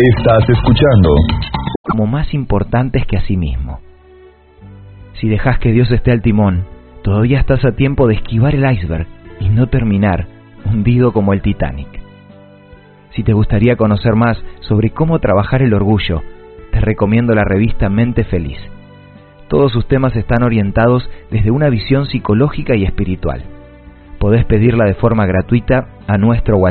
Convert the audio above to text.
Estás escuchando como más importantes que a sí mismo. Si dejas que Dios esté al timón, todavía estás a tiempo de esquivar el iceberg y no terminar hundido como el Titanic. Si te gustaría conocer más sobre cómo trabajar el orgullo, te recomiendo la revista Mente Feliz. Todos sus temas están orientados desde una visión psicológica y espiritual. Podés pedirla de forma gratuita a nuestro WhatsApp.